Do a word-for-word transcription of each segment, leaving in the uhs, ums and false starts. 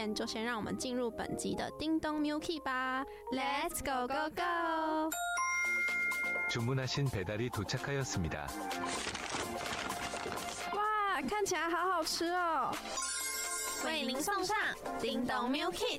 前，就先让我们进入本集的叮咚 Milky 吧 ，Let's go go go！ 주문하신 배달이 도착하였습니다. 哇，看起来好好吃哦！ 为您送上叮咚 Milky。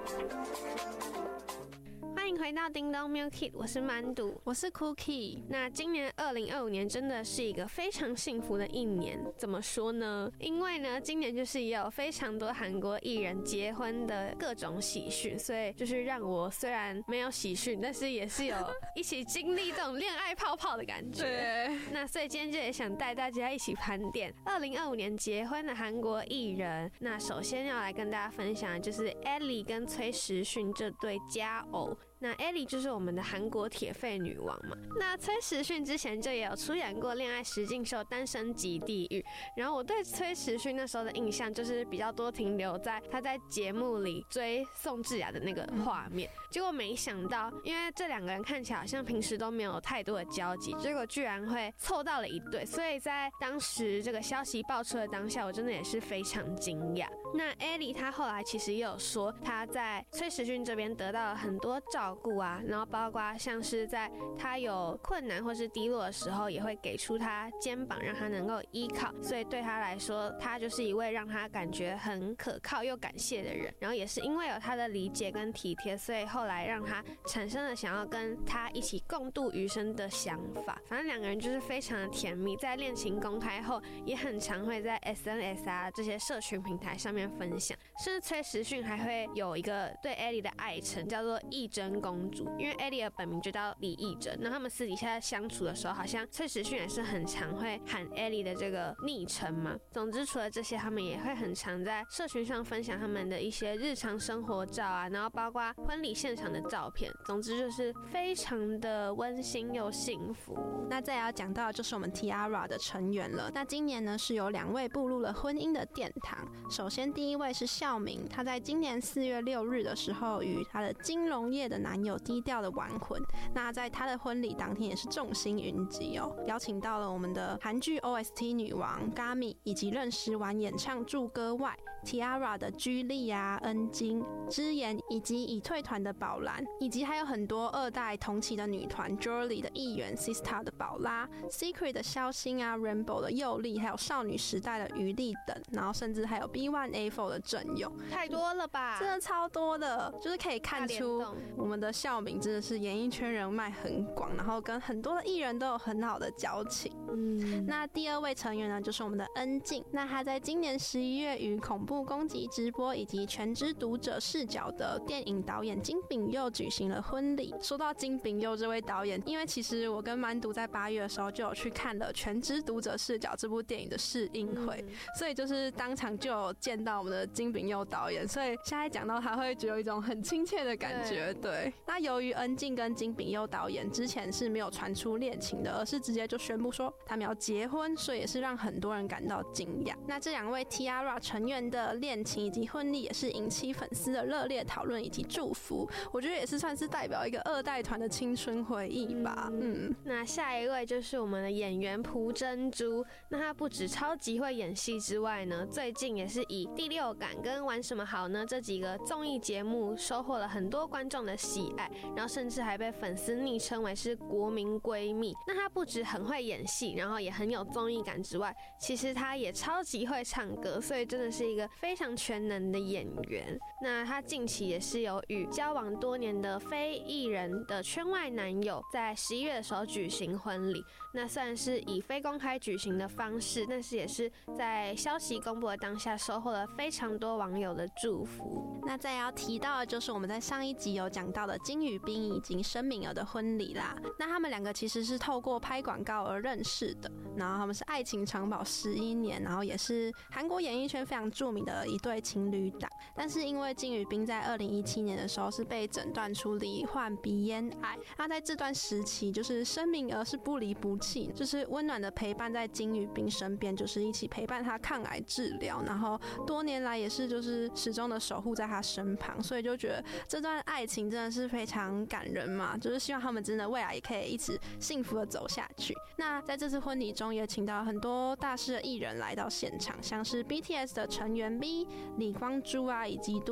欢迎回到叮咚 Milky， 我是满肚， 我是 Cookie。 那今年二零二五年真的是一个非常幸福的一年，怎么说呢？因为呢，今年就是也有非常多韩国艺人结婚的各种喜讯，所以就是让我虽然没有喜讯，但是也是有一起经历这种恋爱泡泡的感觉。 对。 那所以今天就也想带大家一起盘点二零二五年结婚的韩国艺人。那首先要来跟大家分享的就是 Ellie 跟崔时训这对佳偶。那 Ellie 就是我们的韩国铁肺女王嘛。那崔时训之前就也有出演过《恋爱实境秀》《单身即地狱》，然后我对崔时训那时候的印象就是比较多停留在他在节目里追宋智雅的那个画面。结果没想到，因为这两个人看起来好像平时都没有太多的交集，结果居然会凑到了一对，所以在当时这个消息爆出的当下，我真的也是非常惊讶。那 Ellie 她后来其实也有说，她在崔时训这边得到了很多照顾啊，然后包括像是在他有困难或是低落的时候，也会给出他肩膀，让他能够依靠。所以对他来说，他就是一位让他感觉很可靠又感谢的人。然后也是因为有他的理解跟体贴，所以后来让他产生了想要跟他一起共度余生的想法。反正两个人就是非常的甜蜜，在恋情公开后，也很常会在 S N S 啊这些社群平台上面分享。甚至崔时训还会有一个对 Ellie 的爱称，叫做义珍公主，因为 Ellie 的本名就叫李义珍。那他们私底下相处的时候，好像崔时训也是很常会喊 Ellie 的这个昵称嘛。总之，除了这些，他们也会很常在社群上分享他们的一些日常生活照啊，然后包括婚礼现场的照片。总之就是非常的温馨又幸福。 那再要讲到的就是我们 T-ara 的成员了。那今年呢是有两位步入了婚姻的殿堂。首先第一位是孝明，他在今年四月六日的时候与他的金融业的男友低调的完婚。那在他的婚礼当天也是众星云集哦，邀请到了我们的韩剧 O S T 女王 Gami， 以及认识完演唱助歌外 T-ara 的居丽啊、恩晶、之言，以及已退团的宝兰，以及还有很多二代同期的女团 Jolie 的艺员 Sistar 的宝拉、Secret 的肖星啊、Rainbow 的佑利，还有少女时代的余力等，然后甚至还有 B 一 A 四 的阵容， 太多了吧？ 真的超多的，就是可以看出我们的孝明真的是演艺圈人脉很广，然后跟很多的艺人都有很好的交情。嗯，那第二位成员呢，就是我们的恩静。那他在今年十一月与恐怖攻击直播以及全知读者视角的电影导演金炳佑举行了婚礼。说到金炳佑这位导演，因为其实我跟满读在八月的时候就有去看了全知读者视角这部电影的试映会，嗯、所以就是当场就有见到我们的金炳佑导演，所以现在讲到他会觉得有一种很亲切的感觉。对，对那由于恩静跟金炳佑导演之前是没有传出恋情的，而是直接就宣布说他们要结婚，所以也是让很多人感到惊讶。那这两位 T-ara 成员的恋情以及婚礼也是引起粉丝的热烈讨论以及祝福，我觉得也是算是代表一个二代团的青春回忆吧。嗯，嗯那下一位就是我们的演员朴珍珠。那他不止超级会演戏之外呢，最近也是以第六感跟玩什么好呢这几个综艺节目收获了很多观众的喜爱，然后甚至还被粉丝昵称为是国民闺蜜。那他不止很会演戏，然后也很有综艺感之外，其实他也超级会唱歌，所以真的是一个非常全能的演员。那他近期也是有与交往多年的非艺人的圈外男友在十一月的时候举行婚礼。那虽然是以非公开举行的方式，但是也是在消息公布的当下收获了非常多网友的祝福。 那再要提到的就是我们在上一集有讲到的金宇彬以及申敏儿的婚礼啦。那他们两个其实是透过拍广告而认识的，然后他们是爱情长跑十一年，然后也是韩国演艺圈非常著名的一对情侣档。但是因为金宇彬在二零一七年的时候是被诊断出罹患鼻咽癌，那在这段时期就是申敏儿是不离不弃，就是温暖的陪伴在金宇彬身边，就是一起陪伴他抗癌治疗，然后多年来也是就是始终的守护在他身旁，所以就觉得这段爱情真的是非常感人嘛，就是希望他们真的未来也可以一直幸福的走下去。那在这次婚礼中也请到很多大师的艺人来到现场，像是 B T S 的成员 V、李光洙啊，以及